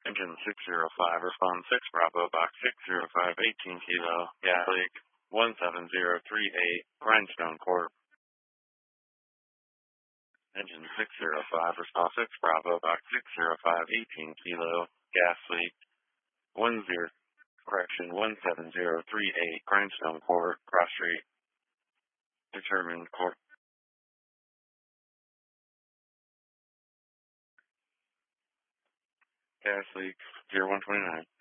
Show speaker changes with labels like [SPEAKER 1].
[SPEAKER 1] Engine 605, respond 6 Bravo, box 605, 18 kilo, gas leak, 17038, Grindstone Corp. Engine 605, respond 6 Bravo, box 605, 18 kilo, gas leak, 17038, Grindstone Corp, Cross Street, determined Corp. Gas leak, 0129.